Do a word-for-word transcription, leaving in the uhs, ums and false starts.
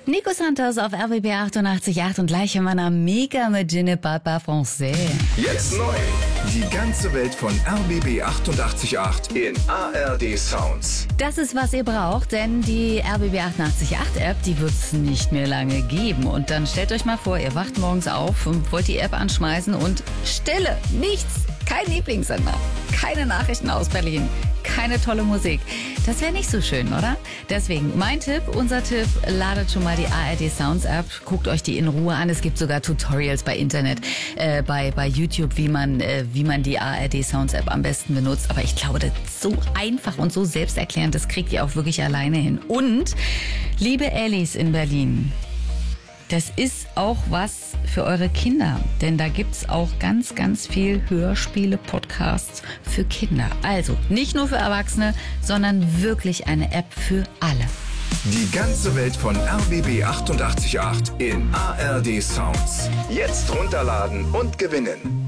Nico Santos auf R B B achtundachtzig Komma acht und gleich in meiner Mega mit Je ne parle pas français. Jetzt neu. Die ganze Welt von R B B achtundachtzig Komma acht in A R D Sounds. Das ist, was ihr braucht, denn die R B B achtundachtzig Komma acht App, die wird es nicht mehr lange geben. Und dann stellt euch mal vor, ihr wacht morgens auf und wollt die App anschmeißen und Stille, nichts, kein Lieblingssender, keine Nachrichten aus Berlin, keine tolle Musik. Das wäre nicht so schön, oder? Deswegen mein Tipp, unser Tipp, ladet schon mal die A R D Sounds App, guckt euch die in Ruhe an. Es gibt sogar Tutorials bei Internet, äh, bei, bei YouTube, wie man, äh, wie man die A R D Sounds App am besten benutzt. Aber ich glaube, das ist so einfach und so selbsterklärend, das kriegt ihr auch wirklich alleine hin. Und, liebe Ellis in Berlin, das ist auch was für eure Kinder, denn da gibt's auch ganz, ganz viel Hörspiele, Podcasts für Kinder. Also nicht nur für Erwachsene, sondern wirklich eine App für alle. Die ganze Welt von R B B achtundachtzig Komma acht in A R D Sounds. Jetzt runterladen und gewinnen.